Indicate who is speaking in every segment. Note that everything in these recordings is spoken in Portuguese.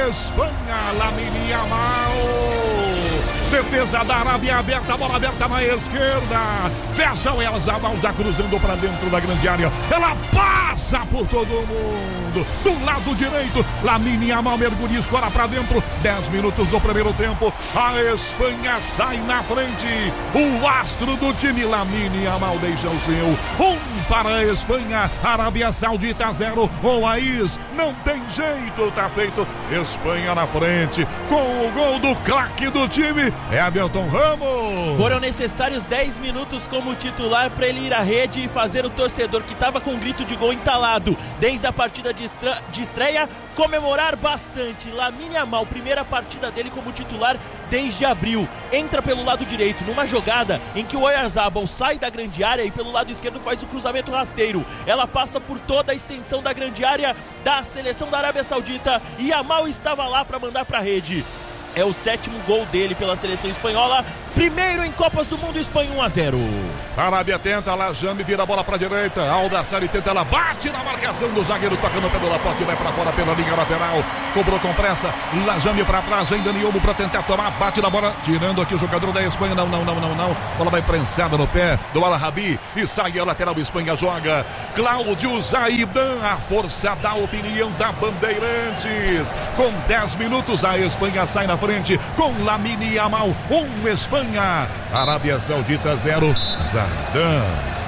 Speaker 1: Espanha, Lamine Yamal. Defesa da Arábia aberta, bola aberta na esquerda. Fecha o Oyarzabal, já cruzando para dentro da grande área. Ela passa por todo mundo. Do lado direito, Lamine Yamal mergulha, escora para dentro. 10 minutos do primeiro tempo. A Espanha sai na frente. O astro do time, Lamine Yamal, deixa o seu. 1 para a Espanha, Arábia Saudita 0. O Aís, não tem jeito, tá feito. Espanha na frente, com o gol do craque do time, Everton Ramos.
Speaker 2: Foram necessários 10 minutos como titular para ele ir à rede e fazer o torcedor que estava com um grito de gol entalado desde a partida de estreia comemorar bastante. Lamine Yamal, primeira partida dele como titular desde abril, entra pelo lado direito numa jogada em que o Oyarzabal sai da grande área e pelo lado esquerdo faz o cruzamento rasteiro. Ela passa por toda a extensão da grande área da seleção da Arábia Saudita e Yamal estava lá para mandar para a rede. É o 7º gol dele pela seleção espanhola. Primeiro em Copas do Mundo, Espanha 1-0.
Speaker 1: A Arábia tenta, Lajame vira a bola pra direita. Aldassari tenta, ela bate na marcação do zagueiro, toca no pé do Laporte, vai pra fora pela linha lateral. Cobrou com pressa, Lajame pra trás, ainda Niomo pra tentar tomar, bate na bola, tirando aqui o jogador da Espanha. Não. Bola vai prensada no pé do Al-Rabi e sai a lateral. Espanha joga. Cláudio Zaidan, a força da opinião da Bandeirantes. Com 10 minutos, a Espanha sai na frente com Lamine Yamal. 1 Espanha, Arábia Saudita 0. Zaidan.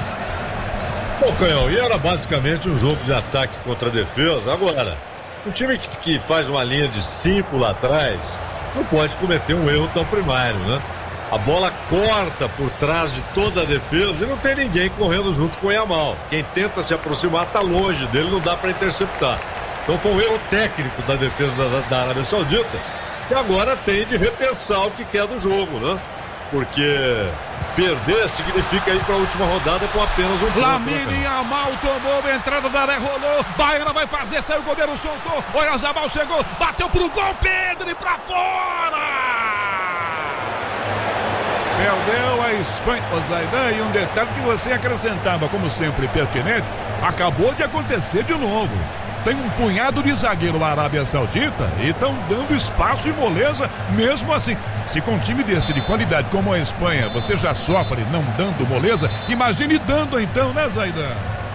Speaker 3: Bom, Canhão, e era basicamente um jogo de ataque contra a defesa. Agora, um time que faz uma linha de 5 lá atrás não pode cometer um erro tão primário, né? A bola corta por trás de toda a defesa e não tem ninguém correndo junto com o Yamal. Quem tenta se aproximar está longe dele, não dá para interceptar. Então foi um erro técnico da defesa da Arábia Saudita, e agora tem de repensar o que quer do jogo, né? Porque perder significa ir para a última rodada com apenas um ponto.
Speaker 1: Lamine Yamal tomou a entrada da área, rolou. Baena vai fazer, saiu o goleiro, soltou. Oyarzabal chegou, bateu pro gol, Pedro para fora. Perdeu a Espanha. O Zaidan, e um detalhe que você acrescentava, como sempre, pertinente, acabou de acontecer de novo. Tem um punhado de zagueiro na Arábia Saudita e estão dando espaço e moleza mesmo assim. Se com um time desse de qualidade como a Espanha você já sofre não dando moleza, imagine dando então, né, Zaidan?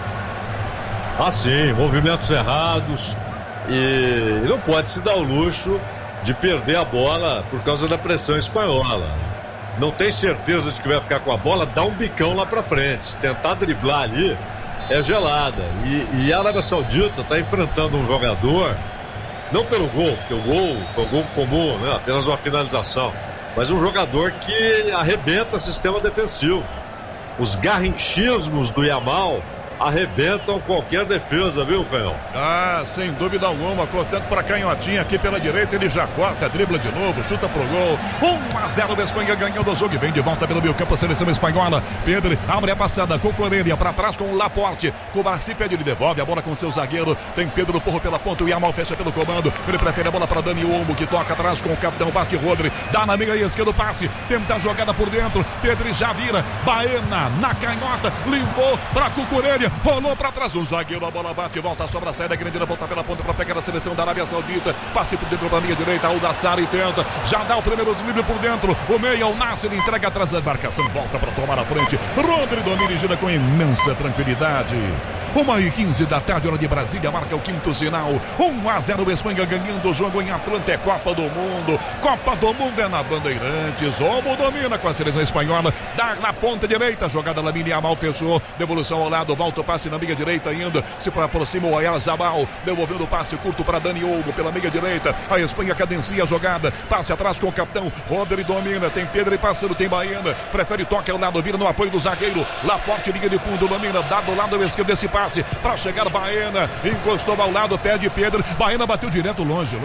Speaker 3: Ah, sim, movimentos errados, e não pode se dar o luxo de perder a bola por causa da pressão espanhola. Não tem certeza de que vai ficar com a bola, dá um bicão lá pra frente, tentar driblar ali é gelada. E a Arábia Saudita está enfrentando um jogador, não pelo gol, porque o gol foi um gol comum, né? Apenas uma finalização, mas um jogador que arrebenta sistema defensivo. Os garrinchismos do Yamal arrebentam qualquer defesa, viu, Canhão?
Speaker 1: Ah, sem dúvida alguma, cortando para canhotinha aqui pela direita, ele já corta, dribla de novo, chuta pro gol. 1-0, Espanha ganhando o jogo e vem de volta pelo meio campo a seleção espanhola. Pedro abre a passada com Corelha para trás com o Laporte. Kubarsi pede, ele devolve a bola com seu zagueiro. Tem Pedro Porro pela ponta, o Yamal fecha pelo comando. Ele prefere a bola para Dani Olmo, que toca atrás com o capitão Basti Rodri. Dá na meia esquerda o passe, tenta a jogada por dentro. Pedro já vira, Baena na canhota, limpou para Cucurella. Rolou para trás o zagueiro, a bola bate, volta, sobra, sai da grande, volta pela ponta para pegar a seleção da Arábia Saudita. Passe por dentro da linha direita, Aldassari tenta, já dá o primeiro drible por dentro. O meia, o Nasser entrega atrás da marcação, volta para tomar a frente. Rodri domina, gira com imensa tranquilidade. 1h15 da tarde, hora de Brasília, marca o quinto sinal. 1-0, Espanha ganhando o jogo em Atlanta, é Copa do Mundo. Copa do Mundo é na Bandeirantes. Olmo domina com a seleção espanhola, dá na ponta direita, jogada Lamine Yamal, fechou, devolução ao lado, volta o passe na meia direita ainda, se aproxima o Oyarzabal, devolvendo o passe curto para Dani Olmo pela meia direita. A Espanha cadencia a jogada, passe atrás com o capitão, Rodri domina, tem Pedro e passando, tem Baena, prefere toque ao lado, vira no apoio do zagueiro, Laporte, linha de fundo, domina, dá do lado esquerdo desse passe para chegar Baena, encostou ao lado, pede Pedro, Baena bateu direto longe.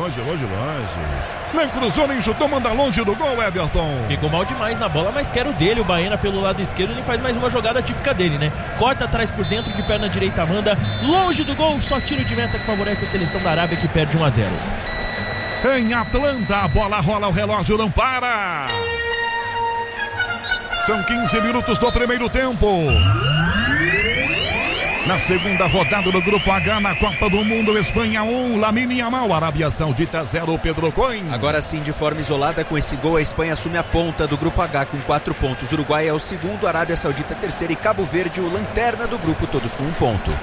Speaker 1: Nem cruzou, nem chutou, manda longe do gol, Everton.
Speaker 2: Pegou mal demais na bola, mas quero dele, o Baena pelo lado esquerdo, ele faz mais uma jogada típica dele, né? Corta atrás por dentro, de perna direita manda, longe do gol, só tiro de meta que favorece a seleção da Arábia, que perde 1-0.
Speaker 1: Em Atlanta, a bola rola, o relógio não para. São 15 minutos do primeiro tempo. Na segunda rodada do Grupo H na Copa do Mundo, Espanha 1, Lamine Yamal, Arábia Saudita 0, Pedro Coin.
Speaker 4: Agora sim, de forma isolada, com esse gol, a Espanha assume a ponta do Grupo H com 4 pontos. Uruguai é o segundo, Arábia Saudita terceiro e Cabo Verde o lanterna do grupo, todos com 1 ponto.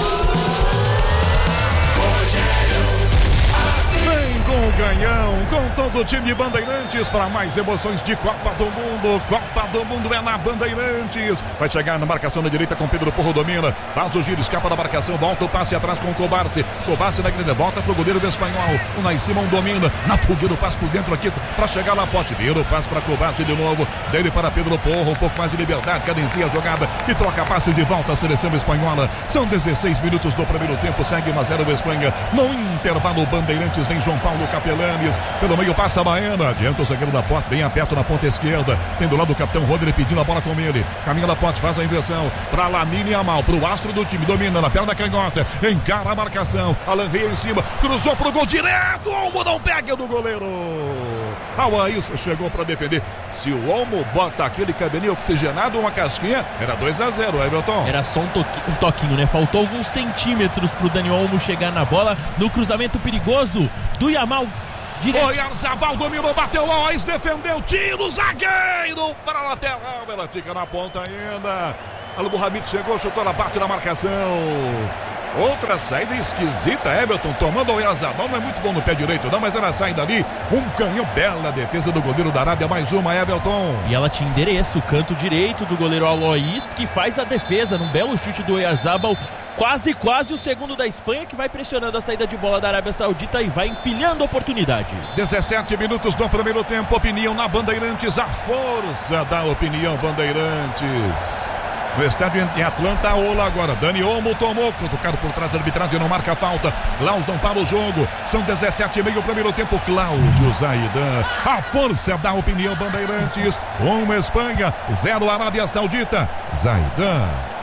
Speaker 1: Vem com o Canhão, com todo o time Bandeirantes para mais emoções de Copa do Mundo. Copa do Mundo é na Bandeirantes. Vai chegar na marcação na direita com Pedro Porro, domina, faz o giro, escapa da marcação, volta o passe atrás com o Cobarci. Cobarci na grande volta pro goleiro do Espanhol. O Nai Simão domina, na fogueira o passe por dentro aqui para chegar lá, Pote. Vira o passe para Cobarci de novo, dele para Pedro Porro, um pouco mais de liberdade, cadencia a jogada e troca passes e volta a seleção espanhola. São 16 minutos do primeiro tempo, segue 1-0 o Espanha. No intervalo, Bandeirantes vem João Paulo Capelanes, pelo meio passa a Baena, adianta o zagueiro da Pote, bem aperto na ponta esquerda, tem do lado o capitão Rodrigo pedindo a bola com ele, caminha da Pote, faz a inversão, para Lamine Yamal, pro astro do time, domina na perna canhota, encara a marcação, Alan Rey em cima, cruzou pro gol direto, Olmo não pega do goleiro, Alaís chegou para defender, se o Olmo bota aquele cabelinho oxigenado, uma casquinha, era 2-0, Everton.
Speaker 2: Era só um toquinho, né? Faltou alguns centímetros pro Dani Olmo chegar na bola, no cruzamento perigoso do Yamal.
Speaker 1: Oyarzabal dominou, bateu, Lois defendeu, tiro, zagueiro para a lateral, ela fica na ponta ainda. Al-Muhammad chegou, chutou, ela bate na marcação. Outra saída esquisita, Everton tomando o Oyarzabal, não é muito bom no pé direito não, mas ela sai dali, um canhão, bela defesa do goleiro da Arábia, mais uma, Everton.
Speaker 2: E ela tinha endereço, o canto direito do goleiro Alois, que faz a defesa, num belo chute do Oyarzabal. Quase o segundo da Espanha, que vai pressionando a saída de bola da Arábia Saudita e vai empilhando oportunidades.
Speaker 1: 17 minutos do primeiro tempo, opinião na Bandeirantes, a força da opinião Bandeirantes. No estádio em Atlanta, Ola agora, Dani Olmo tomou, tocado por trás, a arbitragem não marca falta, Klaus não para o jogo, são 17,5 primeiro tempo, Cláudio Zaidan, a força da opinião Bandeirantes, 1 Espanha, 0 Arábia Saudita, Zaidan.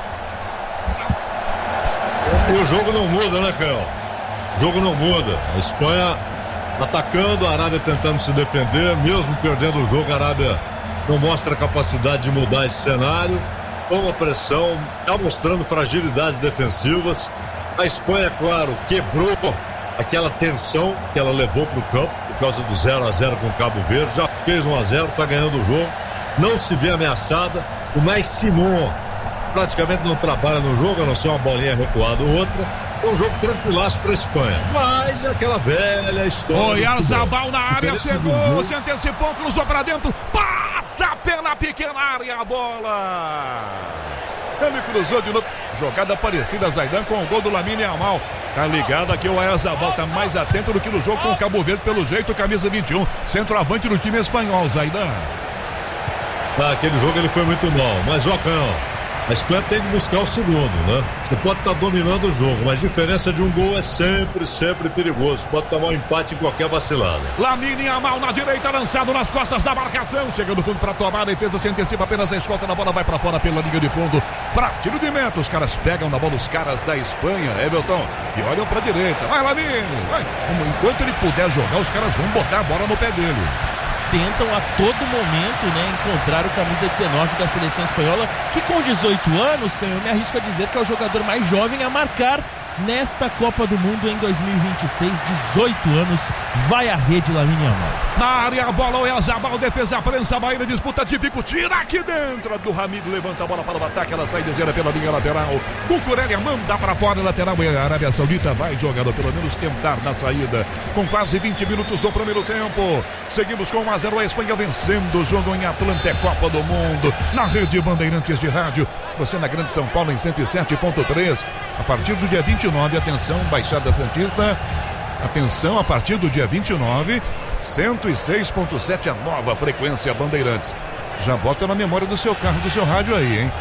Speaker 3: E o jogo não muda, né, Caio? O jogo não muda. A Espanha atacando, a Arábia tentando se defender, mesmo perdendo o jogo, a Arábia não mostra a capacidade de mudar esse cenário, toma pressão, está mostrando fragilidades defensivas. A Espanha, claro, quebrou aquela tensão que ela levou para o campo por causa do 0-0 com o Cabo Verde, já fez 1-0, está ganhando o jogo, não se vê ameaçada. O Nai Simão praticamente não trabalha no jogo, a não ser uma bolinha recuada ou outra. É um jogo tranquilaço para a Espanha, mas é aquela velha história.
Speaker 1: Oyarzabal na área, chegou, se antecipou, cruzou para dentro, passa pela pequena área a bola. Ele cruzou de novo, jogada parecida, Zaidan, com o gol do Lamine Yamal. Tá ligado aqui, o Oyarzabal tá mais atento do que no jogo com o Cabo Verde, pelo jeito, camisa 21, centroavante do time espanhol, Zaidan.
Speaker 3: Aquele jogo ele foi muito mal, mas ó, Canhão, a Espanha tem de buscar o segundo, né? Você pode estar dominando o jogo, mas a diferença de um gol é sempre perigoso. Pode tomar um empate em qualquer vacilada.
Speaker 1: Lamine Yamal na direita, lançado nas costas da marcação. Chega no fundo para tomar, a defesa se antecipa apenas a escolta, na bola vai para fora pela linha de fundo. Para tiro de meta, os caras pegam na bola, os caras da Espanha, Everton, e olham para a direita. Vai, Lamine! Vai. Enquanto ele puder jogar, os caras vão botar a bola no pé dele.
Speaker 2: Tentam a todo momento, né, encontrar o camisa 19 da seleção espanhola, que com 18 anos, eu me arrisco a dizer que é o jogador mais jovem a marcar nesta Copa do Mundo em 2026, 18 anos, vai à rede Lamine Yamal.
Speaker 1: Na área, a bola, Oyarzabal, defesa, prensa, Bahia, disputa de bico, tira aqui dentro do Hamid, levanta a bola para o ataque, ela sai desviada pela linha lateral, o Curélia manda para fora, lateral, e a Arábia Saudita vai jogando, pelo menos tentar na saída, com quase 20 minutos do primeiro tempo, seguimos com 1-0, a Espanha vencendo o jogo em Atlanta, Copa do Mundo, na rede Bandeirantes de Rádio, você na Grande São Paulo em 107.3, a partir do dia 29, atenção, Baixada Santista, atenção, a partir do dia 29, 106.7, a nova frequência Bandeirantes. Já bota na memória do seu carro, do seu rádio aí, hein?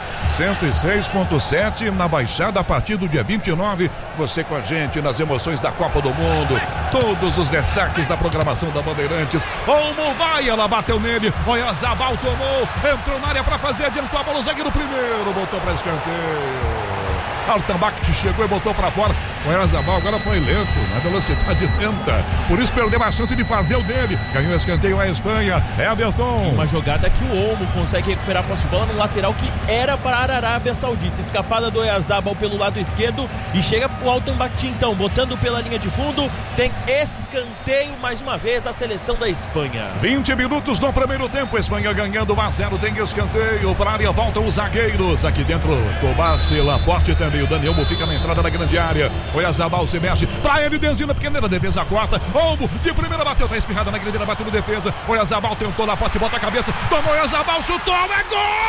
Speaker 1: 106.7 na Baixada a partir do dia 29. Você com a gente nas emoções da Copa do Mundo. Todos os destaques da programação da Bandeirantes. Olmo vai, ela bateu nele. Oyarzabal tomou, entrou na área para fazer, adiantou a bola, o zagueiro primeiro, botou para escanteio. Altambac chegou e botou para fora. O Oyarzabal agora foi lento, na velocidade lenta. Por isso perdeu a chance de fazer o dele. Ganhou o escanteio a Espanha. Everton.
Speaker 2: Uma jogada que o Olmo consegue recuperar a posse de bola no lateral que era para a Arábia Saudita. Escapada do Oyarzabal pelo lado esquerdo e chega o Altenbach então, botando pela linha de fundo. Tem escanteio mais uma vez a seleção da Espanha.
Speaker 1: 20 minutos no primeiro tempo. Espanha ganhando 1-0. Tem escanteio para a área. Voltam os zagueiros. Aqui dentro, Tobassi, Laporte também. O Daniel fica na entrada da grande área. Oyarzabal se mexe. Para ele, Denzina, pequena defesa corta. Olmo de primeira bateu. Tá espirrada na grande área. Bateu no defesa. Oyarzabal tentou, Laporte bota a cabeça. Tomou Oyarzabal, chutou. É gol!